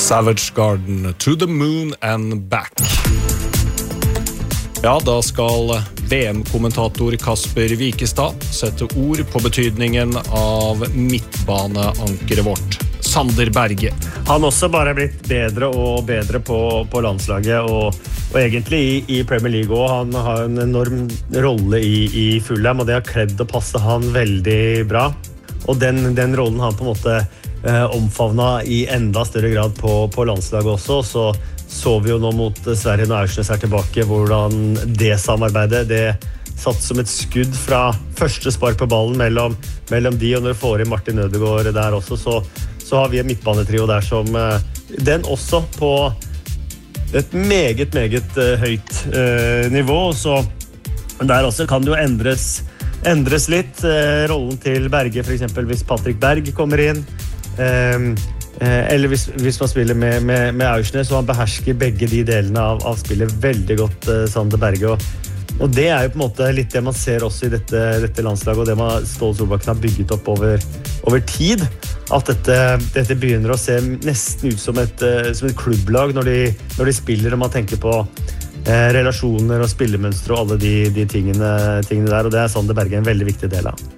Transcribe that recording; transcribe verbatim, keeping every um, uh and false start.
Savage Garden, To the Moon and Back. Ja, da skal V M-kommentator Kasper Wikestad sette ord på betydningen av midtbaneankeret vårt, Sander Berge. Han har også bare blitt bedre og bedre på, på landslaget, og, og egentlig i, i Premier League også. Han har en enorm rolle i, i Fulham, og det har kledd å passe han veldig bra. Og den, den rollen har han på en måte eh, omfavnet i enda større grad på, på landslaget også, så så vi jo nå mot Sverige når Aursnes er tilbake, hvordan det samarbeidet, det satt som et skudd fra første spark på ballen mellom, mellom de, og når du får i Martin Ødegaard der også, så, så har vi en midtbanetrio der som, den også på et meget, meget uh, høyt uh, nivå, så der også kan det jo endres, endres litt, uh, rollen til Berge, for eksempel hvis Patrick Berg kommer inn, um, eller hvis, hvis man spiller med, med, med Aursnes, så han behersker begge de delene av, av spillet veldig godt, uh, Sander Berge, og, og det er jo på en måte litt det man ser også i dette, dette landslaget, og det man Ståle Solbakken har bygget opp over, over tid, at dette, dette begynner å se nesten ut som et, uh, som et klubblag når de, når de spiller, og man tenker på uh, relasjoner og spillemønstre og alle de, de tingene, tingene der, og det er Sander Berge en veldig viktig del av.